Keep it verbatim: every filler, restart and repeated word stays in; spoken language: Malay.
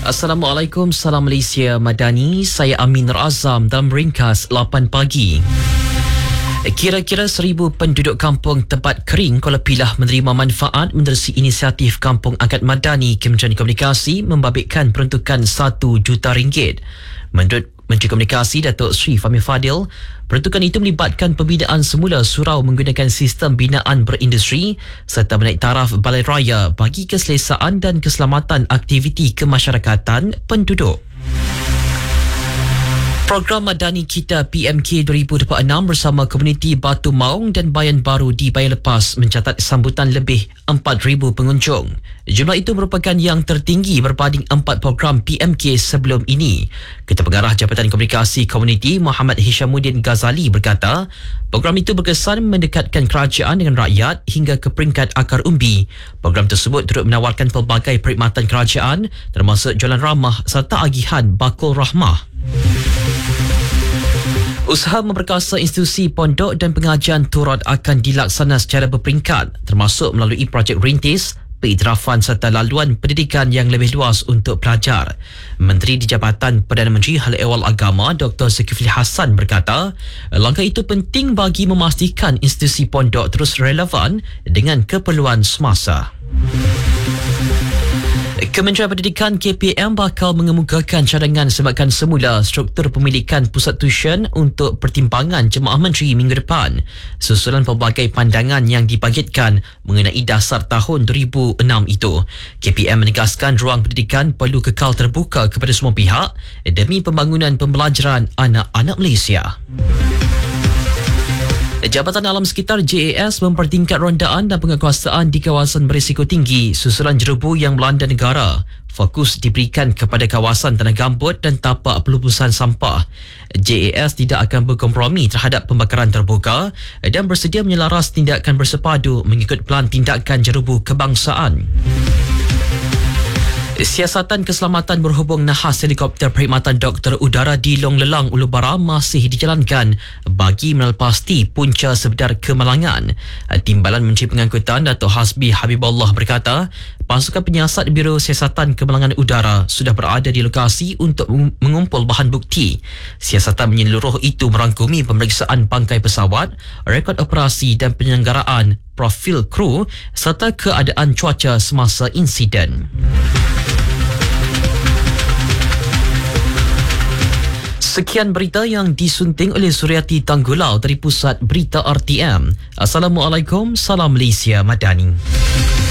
Assalamualaikum, salam Malaysia Madani. Saya Amin Nur Azam dalam ringkas lapan pagi. Kira-kira seribu penduduk kampung tempat kering Kuala Pilah menerima manfaat menerusi inisiatif Kampung Angkat Madani Kementerian Komunikasi membabitkan peruntukan satu juta ringgit. Menurut Menteri Komunikasi Datuk Seri Fahmi Fadil, peruntukan itu melibatkan pembinaan semula surau menggunakan sistem binaan berindustri serta menaik taraf balai raya bagi keselesaan dan keselamatan aktiviti kemasyarakatan penduduk. Program Madani Kita P M K dua ribu dua puluh enam bersama komuniti Batu Maung dan Bayan Baru di Bayan Lepas mencatat sambutan lebih empat ribu pengunjung. Jumlah itu merupakan yang tertinggi berbanding empat program P M K sebelum ini. Ketua Pengarah Jabatan Komunikasi Komuniti Muhammad Hishamuddin Ghazali berkata, program itu berkesan mendekatkan kerajaan dengan rakyat hingga ke peringkat akar umbi. Program tersebut turut menawarkan pelbagai perkhidmatan kerajaan termasuk jualan ramah serta agihan bakul rahmah. Usaha memperkasa institusi pondok dan pengajian turut akan dilaksana secara berperingkat termasuk melalui projek rintis, pengiktirafan serta laluan pendidikan yang lebih luas untuk pelajar. Menteri di Jabatan Perdana Menteri Hal Ehwal Agama Doktor Zulkifli Hassan berkata, langkah itu penting bagi memastikan institusi pondok terus relevan dengan keperluan semasa. Kementerian Pendidikan K P M bakal mengemukakan cadangan sematkan semula struktur pemilikan pusat tuition untuk pertimbangan Jemaah Menteri minggu depan, susulan pelbagai pandangan yang dibangkitkan mengenai dasar tahun dua ribu enam itu. K P M menegaskan ruang pendidikan perlu kekal terbuka kepada semua pihak demi pembangunan pembelajaran anak-anak Malaysia. Jabatan Alam Sekitar J A S mempertingkat rondaan dan penguasaan di kawasan berisiko tinggi susulan jerubu yang melanda negara. Fokus diberikan kepada kawasan tanah gambut dan tapak pelupusan sampah. J A S tidak akan berkompromi terhadap pembakaran terbuka dan bersedia menyelaras tindakan bersepadu mengikut pelan tindakan jerubu kebangsaan. Siasatan keselamatan berhubung nahas helikopter perkhidmatan doktor udara di Long Lelang, Ulu Bara masih dijalankan bagi melepasti punca sebenar kemalangan. Timbalan Menteri Pengangkutan Datuk Hasbi Habibullah berkata, pasukan penyiasat Biro Siasatan Kemalangan Udara sudah berada di lokasi untuk mengumpul bahan bukti. Siasatan menyeluruh itu merangkumi pemeriksaan bangkai pesawat, rekod operasi dan penyelenggaraan profil kru serta keadaan cuaca semasa insiden. Sekian berita yang disunting oleh Suryati Tanggulau dari Pusat Berita R T M. Assalamualaikum, salam Malaysia Madani.